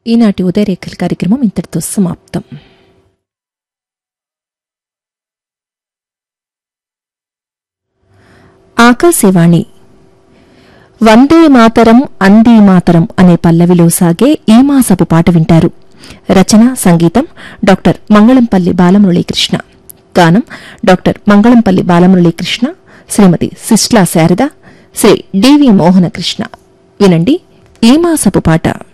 ఈనాటి ఉదయరేఖల కార్యక్రమం ఇంతటితో సమాప్తం. ఆకాశవాణి వందే మాతరం అందే మాతరం అనే పల్లవిలో సాగే ఈ మాసపు పాట వింటారు. రచన సంగీతం డాక్టర్ మంగళంపల్లి బాలమురళీకృష్ణ. గానం డాక్టర్ మంగళంపల్లి బాలమురళీకృష్ణ, శ్రీమతి సిస్లా శారద, శ్రీ డివి మోహనకృష్ణ. వినండి ఈ మాసపు పాట.